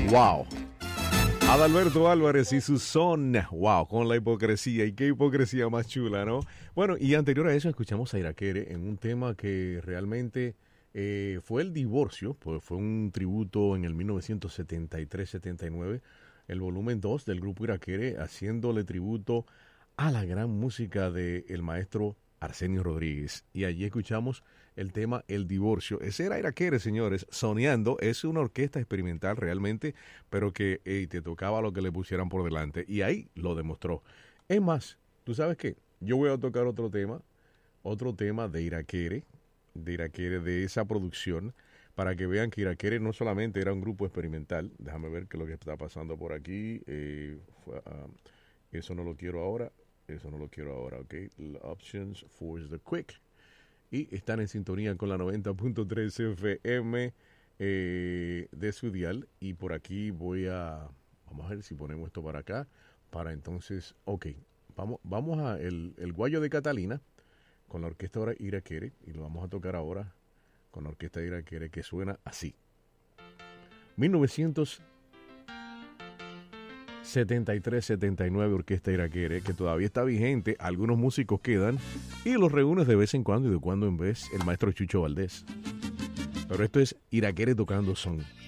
Wow. Adalberto Álvarez y su son. Wow, con la hipocresía. Y qué hipocresía más chula, ¿no? Bueno, y anterior a eso escuchamos a Irakere en un tema que realmente fue el divorcio, pues fue un tributo en el 1973-79, el volumen 2 del grupo Irakere, haciéndole tributo a la gran música del maestro Arsenio Rodríguez. Y allí escuchamos el tema El Divorcio. Ese era Irakere, señores, soñando. Es una orquesta experimental realmente, pero que te tocaba lo que le pusieran por delante. Y ahí lo demostró. Es más, ¿tú sabes qué? Yo voy a tocar otro tema de Irakere, de esa producción, para que vean que Irakere no solamente era un grupo experimental. Déjame ver qué es lo que está pasando por aquí. Eso no lo quiero ahora. Ok. Options Force the Quick. Y están en sintonía con la 90.3 FM de su dial. Y por aquí vamos a ver si ponemos esto para acá. Para entonces, ok. Vamos a el Guayo de Catalina con la orquesta Irakere. Y lo vamos a tocar ahora con la orquesta Irakere, que suena así. 1973-79, Orquesta Irakere, que todavía está vigente. Algunos músicos quedan y los reúne de vez en cuando y de cuando en vez el maestro Chucho Valdés. Pero esto es Irakere tocando son.